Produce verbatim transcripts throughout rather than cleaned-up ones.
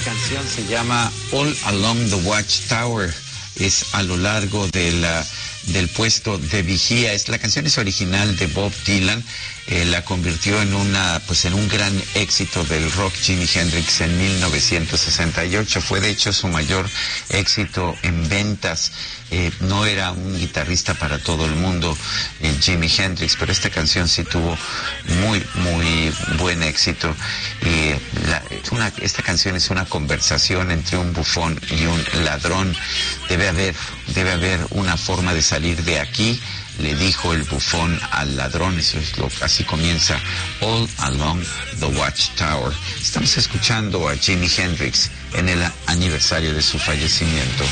canción se llama All Along the Watchtower, es a lo largo de la, del puesto de vigía. Es, la canción es original de Bob Dylan, eh, la convirtió en una, pues en un gran éxito del rock Jimi Hendrix en mil novecientos sesenta y ocho. Fue de hecho su mayor éxito en ventas. Eh, no era un guitarrista para todo el mundo, eh, Jimi Hendrix, pero esta canción sí tuvo muy, muy buen éxito. Eh, la, una, esta canción es una conversación entre un bufón y un ladrón. Debe haber, debe haber una forma de salir de aquí, le dijo el bufón al ladrón. Eso es lo, así comienza All Along the Watchtower. Estamos escuchando a Jimi Hendrix en el aniversario de su fallecimiento.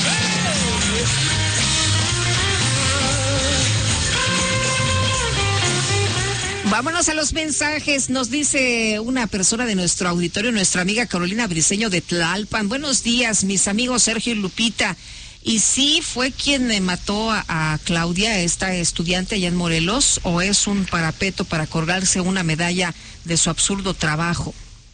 Vámonos a los mensajes. Nos dice una persona de nuestro auditorio, nuestra amiga Carolina Briceño de Tlalpan. Buenos días, mis amigos Sergio y Lupita. ¿Y sí fue quien le mató a, a Claudia, esta estudiante allá en Morelos, o es un parapeto para colgarse una medalla de su absurdo trabajo?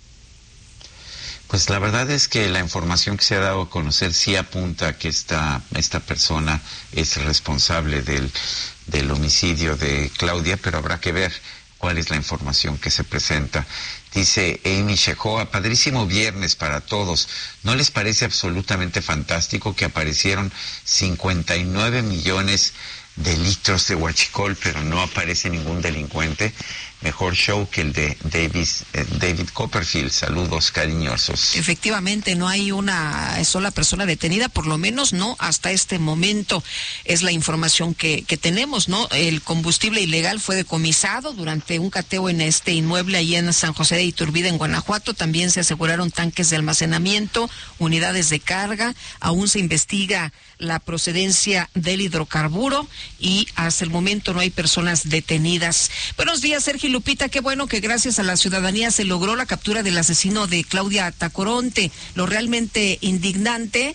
Pues la verdad es que la información que se ha dado a conocer sí apunta a que esta, esta persona es responsable del, del homicidio de Claudia, pero habrá que ver cuál es la información que se presenta. Dice Amy Shehoa, padrísimo viernes para todos. ¿No les parece absolutamente fantástico que aparecieron cincuenta y nueve millones de litros de huachicol, pero no aparece ningún delincuente? Mejor show que el de David, eh, David Copperfield. Saludos cariñosos. Efectivamente, no hay una sola persona detenida, por lo menos no hasta este momento. Es la información que, que tenemos, ¿no? El combustible ilegal fue decomisado durante un cateo en este inmueble ahí en San José de Iturbide, en Guanajuato. También se aseguraron tanques de almacenamiento, unidades de carga. Aún se investiga la procedencia del hidrocarburo y hasta el momento no hay personas detenidas. Buenos días, Sergio Lupita, qué bueno que gracias a la ciudadanía se logró la captura del asesino de Claudia Tacoronte. Lo realmente indignante,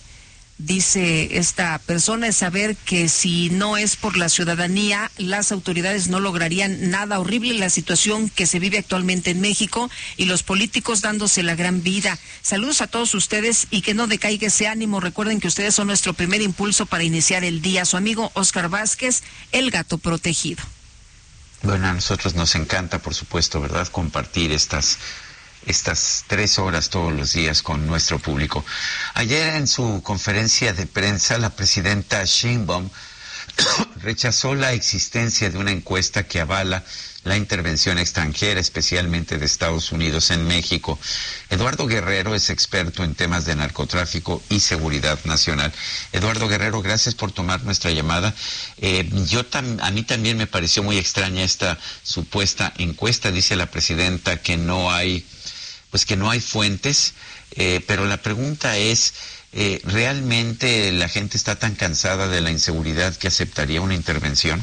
dice esta persona, es saber que si no es por la ciudadanía, las autoridades no lograrían nada. Horrible la situación que se vive actualmente en México y los políticos dándose la gran vida. Saludos a todos ustedes y que no decaiga ese ánimo. Recuerden que ustedes son nuestro primer impulso para iniciar el día. Su amigo Oscar Vázquez, el gato protegido. Bueno, a nosotros nos encanta, por supuesto, ¿verdad?, compartir estas estas tres horas todos los días con nuestro público. Ayer en su conferencia de prensa, la presidenta Sheinbaum rechazó la existencia de una encuesta que avala la intervención extranjera, especialmente de Estados Unidos en México. Eduardo Guerrero es experto en temas de narcotráfico y seguridad nacional. Eduardo Guerrero, gracias por tomar nuestra llamada. Eh, yo tam, a mí también me pareció muy extraña esta supuesta encuesta. Dice la presidenta que no hay, pues que no hay fuentes, eh, pero la pregunta es, eh, ¿realmente la gente está tan cansada de la inseguridad que aceptaría una intervención?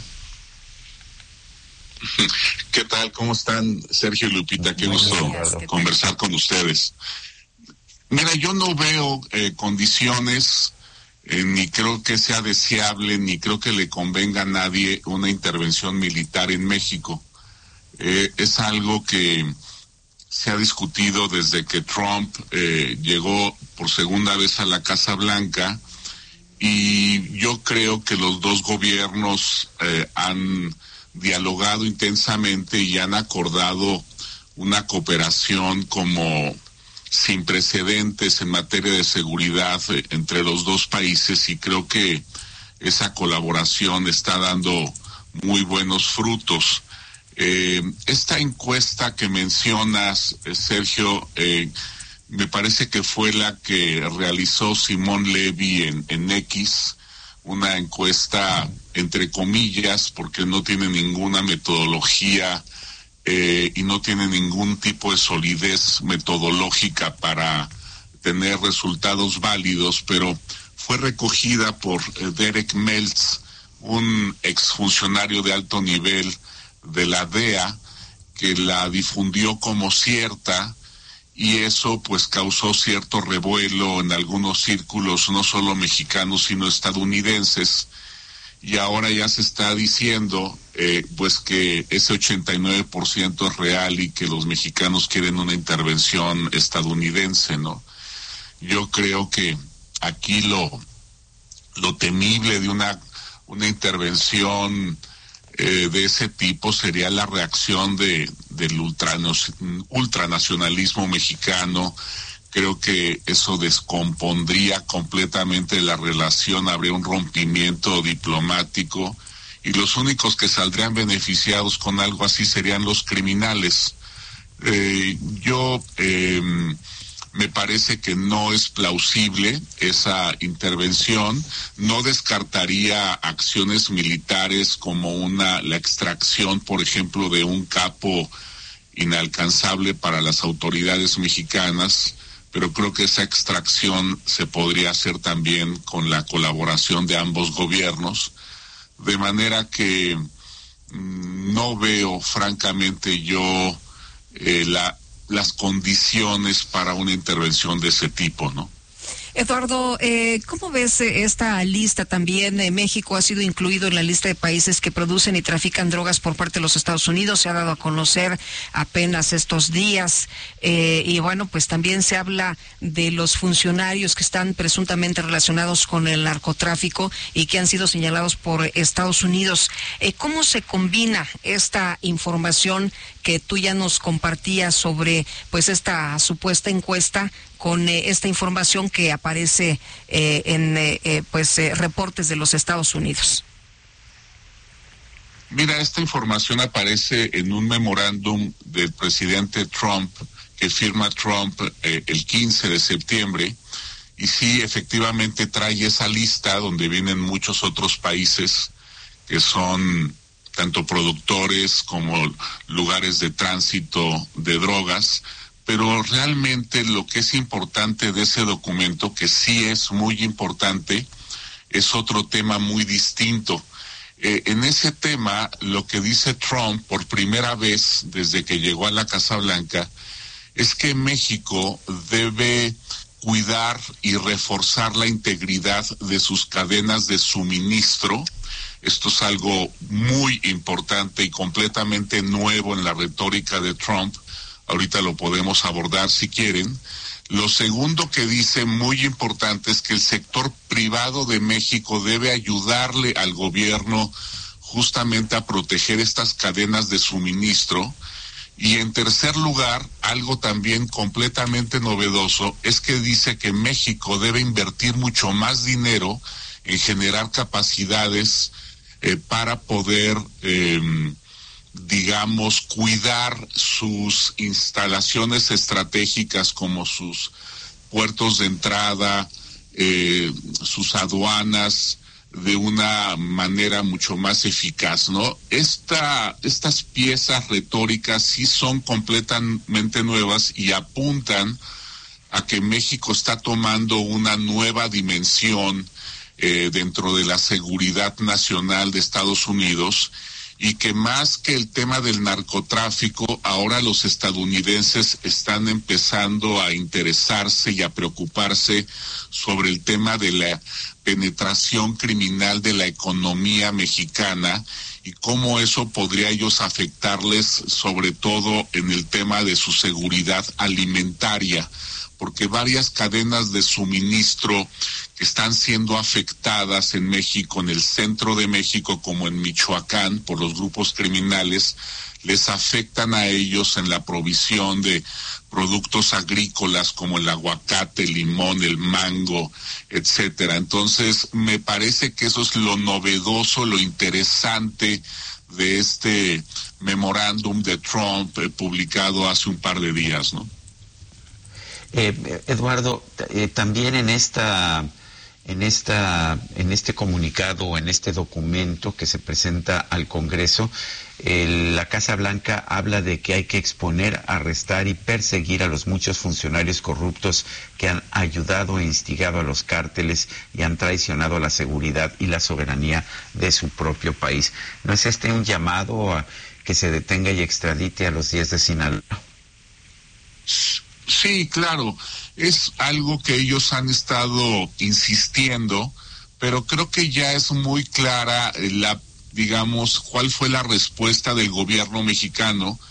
¿Qué tal? ¿Cómo están, Sergio y Lupita? Qué gusto conversar con ustedes. Mira, yo no veo eh, condiciones, eh, ni creo que sea deseable, ni creo que le convenga a nadie una intervención militar en México. Eh, es algo que se ha discutido desde que Trump eh, llegó por segunda vez a la Casa Blanca, y yo creo que los dos gobiernos eh, han dialogado intensamente y han acordado una cooperación como sin precedentes en materia de seguridad eh, entre los dos países, y creo que esa colaboración está dando muy buenos frutos. Eh, esta encuesta que mencionas, eh, Sergio, eh, me parece que fue la que realizó Simón Levy en, en X, una encuesta entre comillas, porque no tiene ninguna metodología eh, y no tiene ningún tipo de solidez metodológica para tener resultados válidos, pero fue recogida por eh, Derek Meltz, un exfuncionario de alto nivel de la D E A, que la difundió como cierta, y eso pues causó cierto revuelo en algunos círculos, no solo mexicanos sino estadounidenses, y ahora ya se está diciendo eh, pues que ese ochenta y nueve por ciento es real y que los mexicanos quieren una intervención estadounidense, ¿no? Yo creo que aquí lo, lo temible de una, una intervención eh, de ese tipo sería la reacción de, del ultranos, ultranacionalismo mexicano. Creo que eso descompondría completamente la relación, habría un rompimiento diplomático y los únicos que saldrían beneficiados con algo así serían los criminales. Eh, yo eh, me parece que no es plausible esa intervención. No descartaría acciones militares como una la extracción, por ejemplo, de un capo inalcanzable para las autoridades mexicanas, pero creo que esa extracción se podría hacer también con la colaboración de ambos gobiernos, de manera que mmm, no veo francamente yo eh, la, las condiciones para una intervención de ese tipo, ¿no? Eduardo, eh, ¿cómo ves esta lista también? Eh, México ha sido incluido en la lista de países que producen y trafican drogas por parte de los Estados Unidos. Se ha dado a conocer apenas estos días. Eh, y bueno, pues también se habla de los funcionarios que están presuntamente relacionados con el narcotráfico y que han sido señalados por Estados Unidos. Eh, ¿Cómo se combina esta información que tú ya nos compartías sobre pues esta supuesta encuesta con eh, esta información que aparece eh, en eh, eh, pues eh, reportes de los Estados Unidos? Mira, esta información aparece en un memorándum del presidente Trump que firma Trump eh, el quince de septiembre, y sí, efectivamente trae esa lista donde vienen muchos otros países que son tanto productores como lugares de tránsito de drogas. Pero realmente lo que es importante de ese documento, que sí es muy importante, es otro tema muy distinto. Eh, en ese tema, lo que dice Trump por primera vez desde que llegó a la Casa Blanca es que México debe cuidar y reforzar la integridad de sus cadenas de suministro. Esto es algo muy importante y completamente nuevo en la retórica de Trump. Ahorita lo podemos abordar si quieren. Lo segundo que dice, muy importante, es que el sector privado de México debe ayudarle al gobierno justamente a proteger estas cadenas de suministro. Y en tercer lugar, algo también completamente novedoso, es que dice que México debe invertir mucho más dinero en generar capacidades eh, para poder... Eh, digamos, cuidar sus instalaciones estratégicas como sus puertos de entrada, eh, sus aduanas, de una manera mucho más eficaz, ¿no? Esta, estas piezas retóricas sí son completamente nuevas y apuntan a que México está tomando una nueva dimensión eh, dentro de la seguridad nacional de Estados Unidos, y que más que el tema del narcotráfico, ahora los estadounidenses están empezando a interesarse y a preocuparse sobre el tema de la penetración criminal de la economía mexicana y cómo eso podría ellos afectarles, sobre todo en el tema de su seguridad alimentaria, porque varias cadenas de suministro que están siendo afectadas en México, en el centro de México como en Michoacán, por los grupos criminales, les afectan a ellos en la provisión de productos agrícolas como el aguacate, el limón, el mango, etcétera. Entonces, me parece que eso es lo novedoso, lo interesante de este memorándum de Trump eh, publicado hace un par de días, ¿no? Eh, Eduardo, eh, también en esta, en esta, en este comunicado, en este documento que se presenta al Congreso, eh, la Casa Blanca habla de que hay que exponer, arrestar y perseguir a los muchos funcionarios corruptos que han ayudado e instigado a los cárteles y han traicionado la seguridad y la soberanía de su propio país. ¿No es este un llamado a que se detenga y extradite a los diez de Sinaloa? Sí, claro, es algo que ellos han estado insistiendo, pero creo que ya es muy clara la, digamos, cuál fue la respuesta del gobierno mexicano,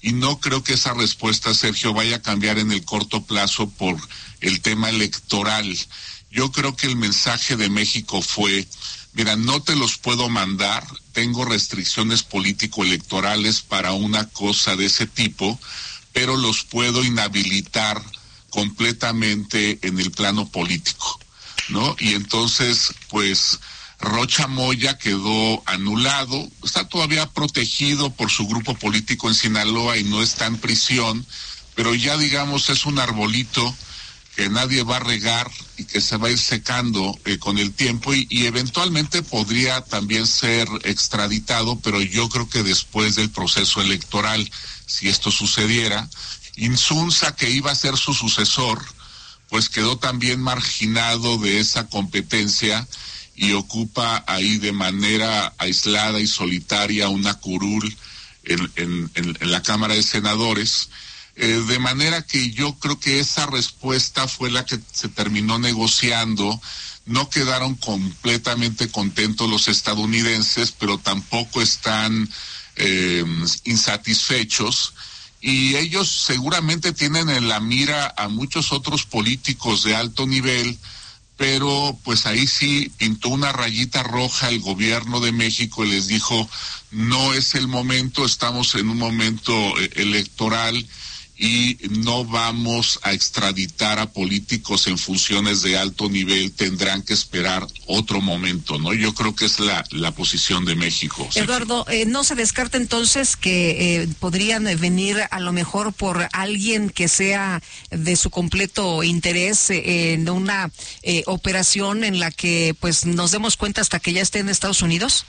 y no creo que esa respuesta, Sergio, vaya a cambiar en el corto plazo por el tema electoral. Yo creo que el mensaje de México fue: mira, no te los puedo mandar, tengo restricciones político-electorales para una cosa de ese tipo, pero los puedo inhabilitar completamente en el plano político, ¿no? Y entonces, pues, Rocha Moya quedó anulado, está todavía protegido por su grupo político en Sinaloa y no está en prisión, pero ya, digamos, es un arbolito que nadie va a regar y que se va a ir secando eh, con el tiempo y, y eventualmente podría también ser extraditado, pero yo creo que después del proceso electoral, si esto sucediera. Insunza, que iba a ser su sucesor, pues quedó también marginado de esa competencia y ocupa ahí de manera aislada y solitaria una curul en, en, en, en la Cámara de Senadores. Eh, de manera que yo creo que esa respuesta fue la que se terminó negociando. No quedaron completamente contentos los estadounidenses, pero tampoco están eh, insatisfechos, y ellos seguramente tienen en la mira a muchos otros políticos de alto nivel, pero pues ahí sí pintó una rayita roja el gobierno de México y les dijo: no es el momento, estamos en un momento eh, electoral y no vamos a extraditar a políticos en funciones de alto nivel, tendrán que esperar otro momento, ¿no? Yo creo que es la, la posición de México. Eduardo, eh, ¿no se descarta entonces que eh, podrían venir a lo mejor por alguien que sea de su completo interés eh, en una eh, operación en la que pues nos demos cuenta hasta que ya esté en Estados Unidos?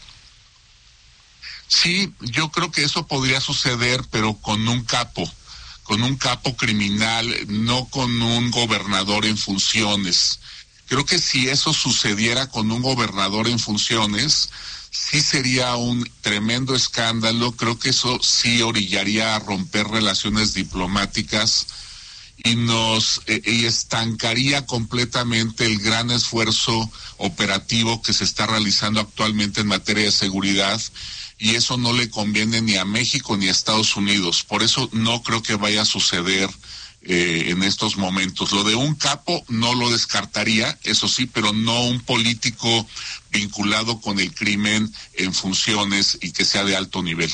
Sí, yo creo que eso podría suceder, pero con un capo. con un capo criminal, no con un gobernador en funciones. Creo que si eso sucediera con un gobernador en funciones, sí sería un tremendo escándalo. Creo que eso sí orillaría a romper relaciones diplomáticas y nos eh, y estancaría completamente el gran esfuerzo operativo que se está realizando actualmente en materia de seguridad. Y eso no le conviene ni a México ni a Estados Unidos. Por eso no creo que vaya a suceder eh, en estos momentos. Lo de un capo no lo descartaría, eso sí, pero no un político vinculado con el crimen en funciones y que sea de alto nivel.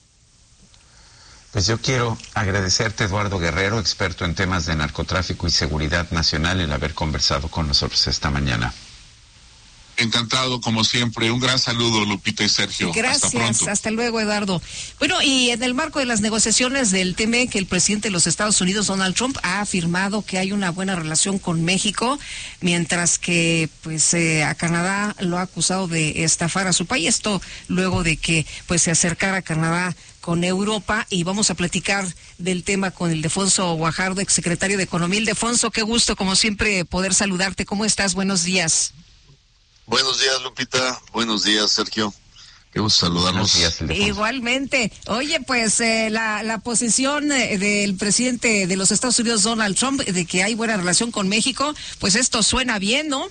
Pues yo quiero agradecerte, Eduardo Guerrero, experto en temas de narcotráfico y seguridad nacional, el haber conversado con nosotros esta mañana. Encantado, como siempre. Un gran saludo, Lupita y Sergio. Gracias, hasta pronto. Hasta luego, Eduardo. Bueno, y en el marco de las negociaciones del T M E C, el presidente de los Estados Unidos, Donald Trump, ha afirmado que hay una buena relación con México, mientras que pues eh, a Canadá lo ha acusado de estafar a su país, esto luego de que pues se acercara a Canadá con Europa. Y vamos a platicar del tema con Ildefonso Guajardo, exsecretario de Economía. Ildefonso, qué gusto, como siempre, poder saludarte. ¿Cómo estás? Buenos días. Buenos días, Lupita. Buenos días, Sergio. Qué gusto saludarnos. Días, igualmente. Oye, pues eh, la, la posición eh, del presidente de los Estados Unidos, Donald Trump, de que hay buena relación con México, pues esto suena bien, ¿no?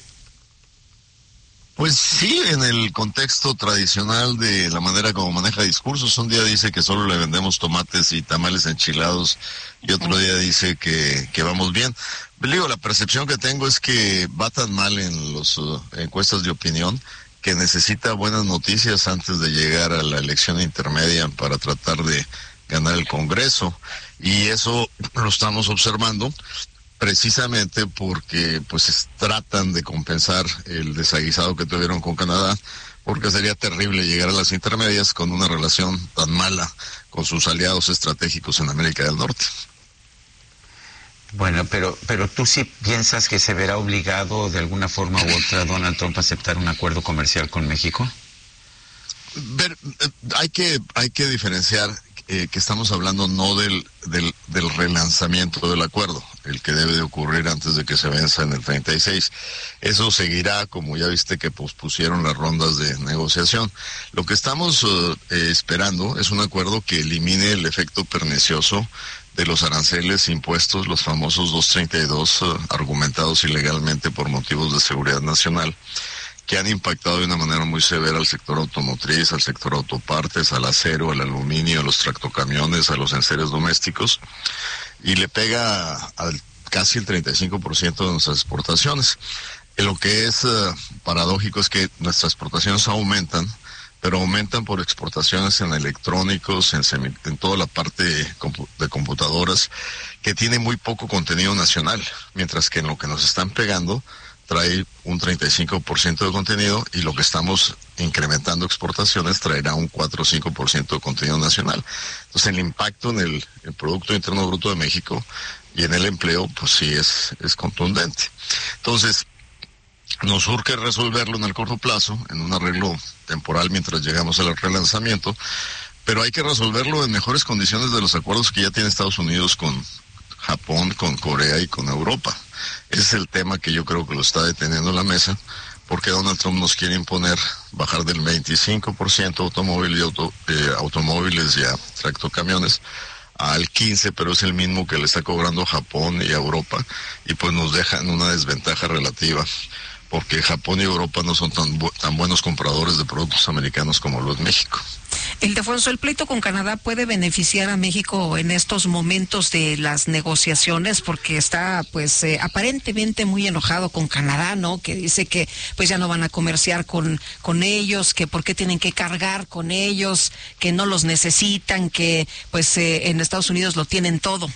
Pues sí, en el contexto tradicional de la manera como maneja discursos. Un día dice que solo le vendemos tomates y tamales enchilados y otro día dice que, que vamos bien. Digo, la percepción que tengo es que va tan mal en las uh, encuestas de opinión que necesita buenas noticias antes de llegar a la elección intermedia para tratar de ganar el Congreso. Y eso lo estamos observando precisamente porque pues tratan de compensar el desaguisado que tuvieron con Canadá, porque sería terrible llegar a las intermedias con una relación tan mala con sus aliados estratégicos en América del Norte. Bueno, pero pero tú sí piensas que se verá obligado de alguna forma u otra Donald Trump a aceptar un acuerdo comercial con México. Ver, hay que hay que diferenciar eh, que estamos hablando no del, del del relanzamiento del acuerdo, el que debe de ocurrir antes de que se venza en el treinta y seis. Eso seguirá, como ya viste que pospusieron las rondas de negociación. Lo que estamos uh, eh, esperando es un acuerdo que elimine el efecto pernicioso de los aranceles impuestos, los famosos doscientos treinta y dos, uh, argumentados ilegalmente por motivos de seguridad nacional, que han impactado de una manera muy severa al sector automotriz, al sector autopartes, al acero, al aluminio, a los tractocamiones, a los enseres domésticos, y le pega al casi el treinta y cinco por ciento de nuestras exportaciones. Lo que es uh, paradójico es que nuestras exportaciones aumentan, pero aumentan por exportaciones en electrónicos, en, semi, en toda la parte de computadoras, que tiene muy poco contenido nacional, mientras que en lo que nos están pegando trae un treinta y cinco por ciento de contenido, y lo que estamos incrementando exportaciones traerá un cuatro o cinco por ciento de contenido nacional. Entonces el impacto en el, el Producto Interno Bruto de México y en el empleo, pues sí es, es contundente. Entonces, nos urge resolverlo en el corto plazo, en un arreglo temporal mientras llegamos al relanzamiento, pero hay que resolverlo en mejores condiciones de los acuerdos que ya tiene Estados Unidos con Japón, con Corea y con Europa. Ese es el tema que yo creo que lo está deteniendo en la mesa, porque Donald Trump nos quiere imponer bajar del veinticinco por ciento automóvil y auto, eh, automóviles y a tractocamiones al quince, pero es el mismo que le está cobrando Japón y a Europa, y pues nos deja en una desventaja relativa, porque Japón y Europa no son tan, bu tan buenos compradores de productos americanos como lo es México. Ildefonso, ¿el pleito con Canadá puede beneficiar a México en estos momentos de las negociaciones? Porque está, pues, eh, aparentemente muy enojado con Canadá, ¿no? Que dice que, pues, ya no van a comerciar con, con ellos, que por qué tienen que cargar con ellos, que no los necesitan, que, pues, eh, en Estados Unidos lo tienen todo.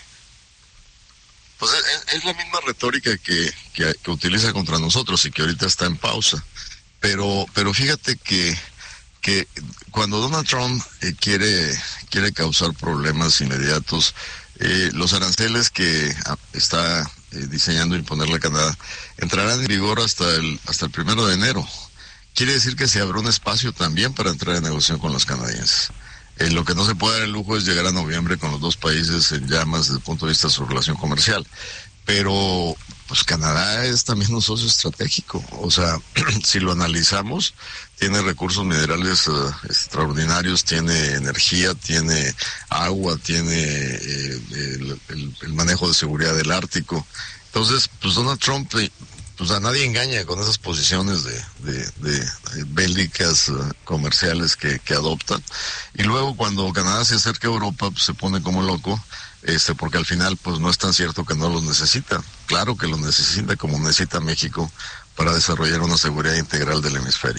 Pues es, es la misma retórica que, que, que utiliza contra nosotros y que ahorita está en pausa. Pero, pero fíjate que, que cuando Donald Trump eh, quiere, quiere causar problemas inmediatos, eh, los aranceles que ah, está eh, diseñando imponerle a Canadá entrarán en vigor hasta el, hasta el primero de enero. Quiere decir que se abre un espacio también para entrar en negociación con los canadienses. Eh, lo que no se puede dar el lujo es llegar a noviembre con los dos países en llamas desde el punto de vista de su relación comercial. Pero, pues Canadá es también un socio estratégico. O sea, si lo analizamos, tiene recursos minerales uh, extraordinarios, tiene energía, tiene agua, tiene eh, el, el, el manejo de seguridad del Ártico. Entonces, pues Donald Trump... Eh, pues a nadie engaña con esas posiciones de, de, de, de bélicas uh, comerciales que, que adoptan, y luego cuando Canadá se acerca a Europa, pues se pone como loco, este porque al final pues no es tan cierto que no los necesita. Claro que los necesita, como necesita México para desarrollar una seguridad integral del hemisferio.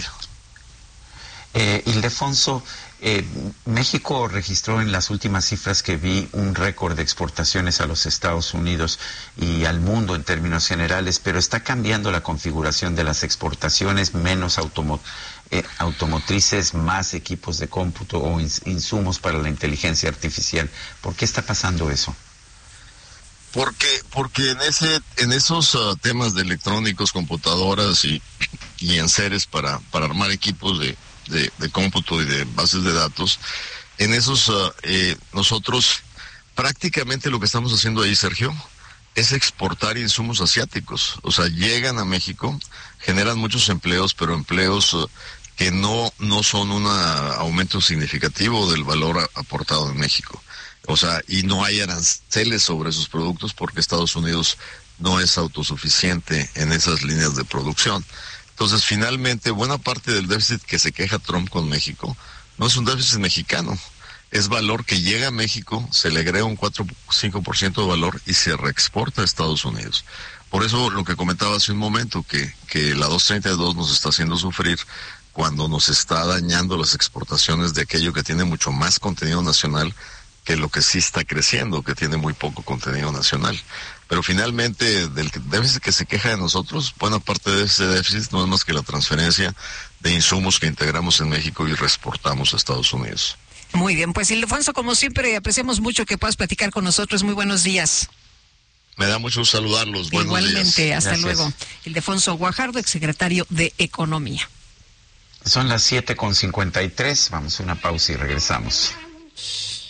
Eh, Ildefonso, eh, México registró en las últimas cifras que vi un récord de exportaciones a los Estados Unidos y al mundo en términos generales, pero está cambiando la configuración de las exportaciones, menos automo eh, automotrices, más equipos de cómputo o ins insumos para la inteligencia artificial. ¿Por qué está pasando eso? Porque, porque en ese, en esos uh, temas de electrónicos, computadoras y, y enseres para, para armar equipos de De, de cómputo y de bases de datos, en esos uh, eh, nosotros prácticamente lo que estamos haciendo ahí, Sergio, es exportar insumos asiáticos. O sea, llegan a México, generan muchos empleos, pero empleos uh, que no, no son un aumento significativo del valor a, aportado en México. O sea, y no hay aranceles sobre esos productos porque Estados Unidos no es autosuficiente en esas líneas de producción. Entonces, finalmente, buena parte del déficit que se queja Trump con México no es un déficit mexicano, es valor que llega a México, se le agrega un cuatro o cinco por ciento de valor y se reexporta a Estados Unidos. Por eso lo que comentaba hace un momento, que, que la doscientos treinta y dos nos está haciendo sufrir cuando nos está dañando las exportaciones de aquello que tiene mucho más contenido nacional que lo que sí está creciendo, que tiene muy poco contenido nacional. Pero finalmente, del déficit que se queja de nosotros, buena parte de ese déficit no es más que la transferencia de insumos que integramos en México y reexportamos a Estados Unidos. Muy bien, pues Ildefonso, como siempre, apreciamos mucho que puedas platicar con nosotros. Muy buenos días. Me da mucho saludarlos. Buenos Igualmente, días. hasta Gracias. luego. Ildefonso Guajardo, exsecretario de Economía. Son las siete con cincuenta y tres, vamos a una pausa y regresamos.